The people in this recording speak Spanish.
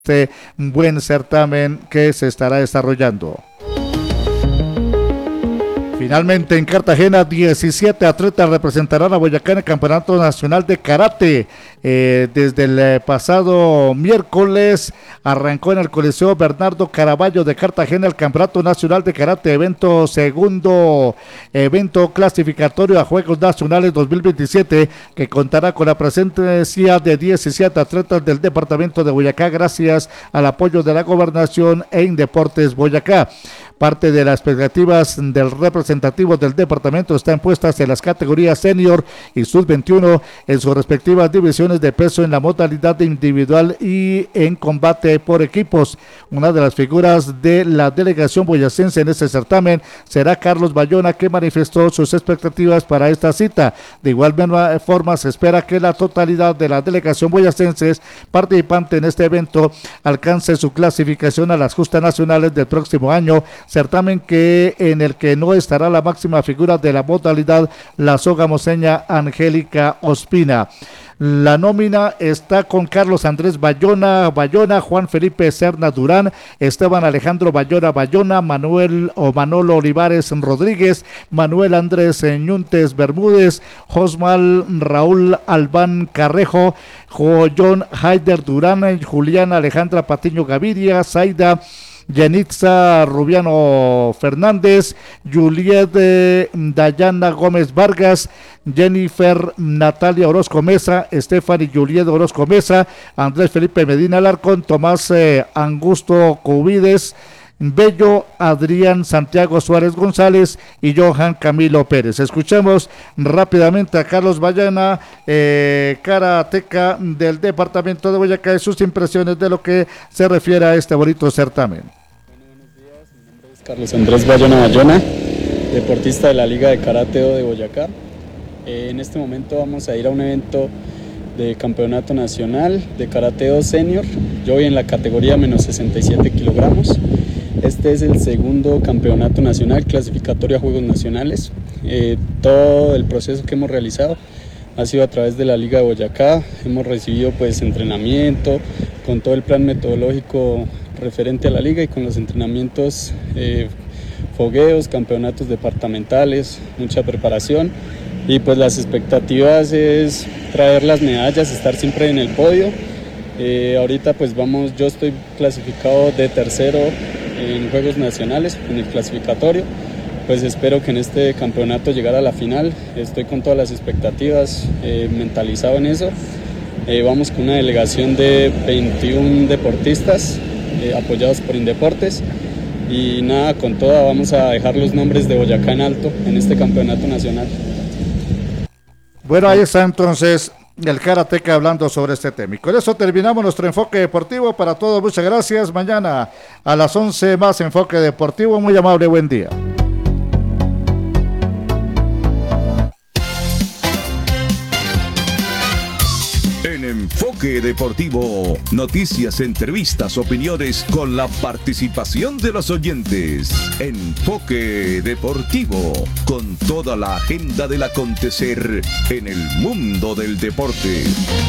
este buen certamen que se estará desarrollando. Finalmente en Cartagena, 17 atletas representarán a Boyacá en el Campeonato Nacional de Karate. Desde el pasado miércoles arrancó en el Coliseo Bernardo Caraballo de Cartagena el Campeonato Nacional de Karate, segundo evento clasificatorio a Juegos Nacionales 2027, que contará con la presencia de 17 atletas del departamento de Boyacá, gracias al apoyo de la Gobernación e Indeportes Boyacá. Parte de las expectativas del representativo del departamento están puestas en las categorías senior y sub-21 en sus respectivas divisiones de peso en la modalidad individual y en combate por equipos. Una de las figuras de la delegación boyacense en este certamen será Carlos Bayona, que manifestó sus expectativas para esta cita. De igual forma, se espera que la totalidad de la delegación boyacense participante en este evento alcance su clasificación a las justas nacionales del próximo año, certamen en el que no estará la máxima figura de la modalidad, la sogamoseña Angélica Ospina. La nómina está con Carlos Andrés Bayona, Juan Felipe Serna Durán, Esteban Alejandro Bayona, Manolo Olivares Rodríguez, Manuel Andrés Ñuntes Bermúdez, Josmal Raúl Albán Carrejo, John Haider Durán, Julián Alejandra Patiño Gaviria, Zaida Yanitza Rubiano Fernández, Juliet Dayana Gómez Vargas, Jennifer Natalia Orozco Mesa, Stephanie Juliet Orozco Mesa, Andrés Felipe Medina Alarcón, Tomás Angusto Cubides Bello, Adrián Santiago Suárez González y Johan Camilo Pérez. Escuchemos rápidamente a Carlos Bayana, karateca del departamento de Boyacá, y sus impresiones de lo que se refiere a este bonito certamen. Buenos días, mi nombre es Carlos Andrés Bayona, deportista de la Liga de Karateo de Boyacá. En este momento vamos a ir a un evento de campeonato nacional de karateo senior. Yo voy en la categoría menos 67 kilogramos. Este es el segundo campeonato nacional clasificatorio a Juegos Nacionales. Todo el proceso que hemos realizado ha sido a través de la Liga de Boyacá. Hemos recibido entrenamiento con todo el plan metodológico referente a la liga y con los entrenamientos, fogueos, campeonatos departamentales, mucha preparación. Y pues las expectativas es traer las medallas, estar siempre en el podio. Ahorita yo estoy clasificado de tercero en Juegos Nacionales, en el clasificatorio. Pues espero que en este campeonato llegar a la final. Estoy con todas las expectativas, mentalizado en eso. Vamos con una delegación de 21 deportistas apoyados por Indeportes. Y nada, con toda vamos a dejar los nombres de Boyacá en alto en este campeonato nacional. Bueno, ahí está entonces el karateca hablando sobre este tema. Y con eso terminamos nuestro enfoque deportivo. Para todos, muchas gracias. Mañana a las 11 más enfoque deportivo. Muy amable, buen día. En Enfoque Deportivo, noticias, entrevistas, opiniones con la participación de los oyentes. Enfoque Deportivo, con toda la agenda del acontecer en el mundo del deporte.